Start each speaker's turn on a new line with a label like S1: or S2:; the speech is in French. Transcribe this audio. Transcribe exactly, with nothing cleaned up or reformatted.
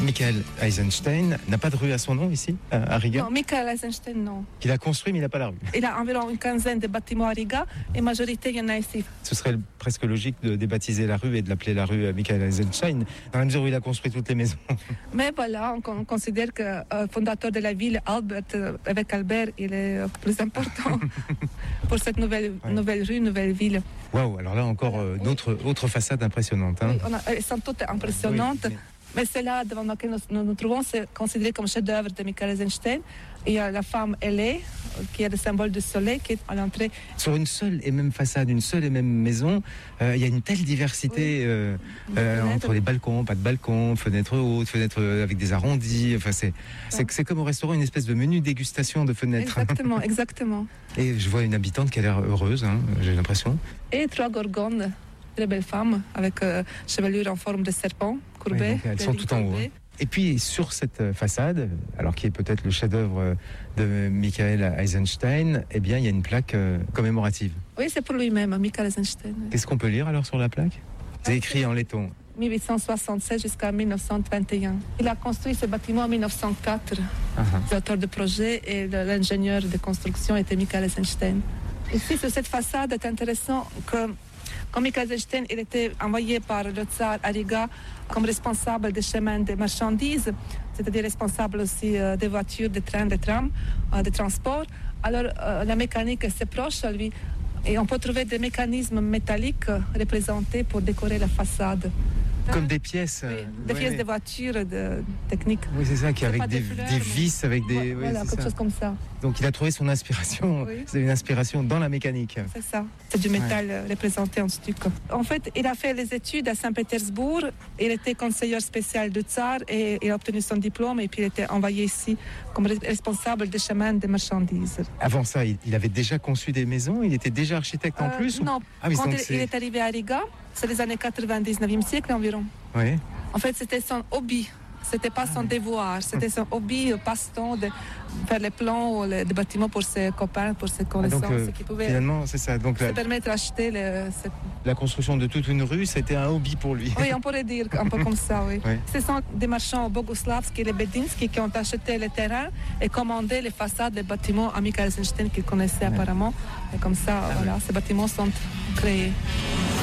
S1: Michael Eisenstein n'a pas de rue à son nom ici, à Riga?
S2: Non, Michael Eisenstein, non.
S1: Il a construit, mais il n'a pas la rue.
S2: Il a environ une quinzaine de bâtiments à Riga et majorité, il y en a ici.
S1: Ce serait presque logique de débaptiser la rue et de l'appeler la rue Michael Eisenstein, dans la mesure où il a construit toutes les maisons.
S2: Mais voilà, on, on considère que le euh, fondateur de la ville, Albert, euh, avec Albert, il est euh, plus important pour cette nouvelle, ouais. nouvelle rue, nouvelle ville.
S1: Waouh, alors là encore, euh, oui. d'autres, autre façade impressionnante. Hein.
S2: Oui, on a, elles sont toutes impressionnantes. Oui, mais... Mais celle-là devant laquelle nous, nous nous trouvons, c'est considéré comme chef-d'œuvre de Michael Eisenstein. Et il y a la femme ailée, qui est le symbole du soleil, qui est à l'entrée.
S1: Sur une seule et même façade, une seule et même maison, euh, il y a une telle diversité oui. euh, euh, entre les balcons, pas de balcons, fenêtres hautes, fenêtres avec des arrondis. Enfin, c'est, c'est, c'est comme au restaurant, une espèce de menu dégustation de fenêtres.
S2: Exactement, exactement.
S1: Et je vois une habitante qui a l'air heureuse, hein, j'ai l'impression.
S2: Et trois gorgones. Très belle femme avec euh, chevelure en forme de serpent courbé.
S1: Oui, elles sont tout en haut. Hein. Et puis sur cette façade, alors qui est peut-être le chef-d'œuvre de Michael Eisenstein, eh bien il y a une plaque euh, commémorative.
S2: Oui, c'est pour lui-même, Michael Eisenstein.
S1: Qu'est-ce qu'on peut lire alors sur la plaque? C'est écrit en laiton.
S2: mille huit cent soixante-seize jusqu'à mille neuf cent vingt et un. Il a construit ce bâtiment en mille neuf cent quatre. Uh-huh. L'auteur de projet et l'ingénieur de construction était Michael Eisenstein. Ici, sur cette façade, c'est intéressant que quand Michael Eisenstein il était envoyé par le tsar à Riga comme responsable des chemins de marchandises, c'est-à-dire responsable aussi euh, des voitures, des trains, des trams, euh, des transports. Alors euh, la mécanique c'est proche à lui et on peut trouver des mécanismes métalliques représentés pour décorer la façade.
S1: Comme des pièces.
S2: Oui, des ouais. pièces de voitures, de techniques.
S1: Oui, c'est ça, qui
S2: c'est
S1: avec des,
S2: des, fleurs,
S1: des vis, avec des.
S2: Ouais, voilà,
S1: oui,
S2: quelque
S1: ça.
S2: chose comme ça.
S1: Donc il a trouvé son inspiration.
S2: Oui.
S1: C'est une inspiration dans la mécanique.
S2: C'est ça. C'est du métal ouais. représenté en stuc. En fait, il a fait les études à Saint-Pétersbourg. Il était conseiller spécial du tsar et il a obtenu son diplôme et puis il était envoyé ici comme responsable des chemins de marchandises.
S1: Avant ça, il, il avait déjà conçu des maisons. Il était déjà architecte en
S2: euh,
S1: plus.
S2: Non.
S1: Ou... Ah, oui,
S2: Quand il,
S1: c'est...
S2: il est arrivé à Riga, c'est les années quatre-vingt-dix-neuvième siècle environ.
S1: Oui.
S2: En fait, c'était son hobby. C'était pas son devoir. C'était son hobby, passe-temps de faire les plans ou les, des bâtiments pour ses copains, pour ses connaissances.
S1: Ah, donc, euh,
S2: qui pouvaient
S1: finalement, c'est ça. Donc,
S2: se
S1: la...
S2: permettre d'acheter le, cette...
S1: la construction de toute une rue, c'était un hobby pour lui.
S2: Oui, on pourrait dire un peu comme ça, oui. oui. Ce sont des marchands boguslavski et Lebedinsky qui ont acheté les terrains et commandé les façades des bâtiments à Michael Eisenstein qu'ils connaissaient ouais. apparemment. Et comme ça, ah, voilà, oui. ces bâtiments sont créés.